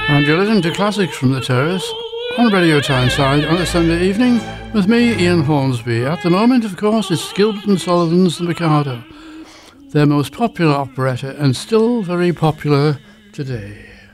And you're listening to Classics from the Terrace on Radio Tyneside on a Sunday evening with me, Ian Hornsby. At the moment, of course, it's Gilbert and Sullivan's The Mikado, their most popular operetta and still very popular today.